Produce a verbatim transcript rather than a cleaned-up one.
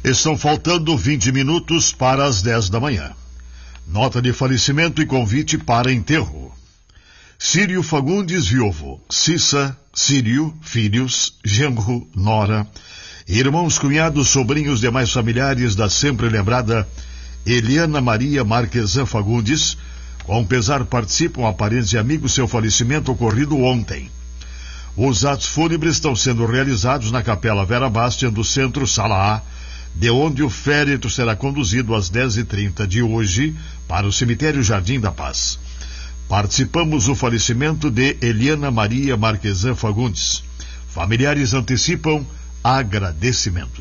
Estão faltando vinte minutos para as dez da manhã. Nota de falecimento e convite para enterro. Círio Fagundes, viúvo. Cissa, Círio, filhos, genro, nora, irmãos, cunhados, sobrinhos, demais familiares da sempre lembrada Eliana Maria Marquesan Fagundes. Com pesar participam a parentes e amigos seu falecimento ocorrido ontem. Os atos fúnebres estão sendo realizados na Capela Vera Bastian do Centro Sala A, de onde o féretro será conduzido às dez e trinta de hoje para o cemitério Jardim da Paz. Participamos do falecimento de Eliana Maria Marquesan Fagundes. Familiares antecipam agradecimentos.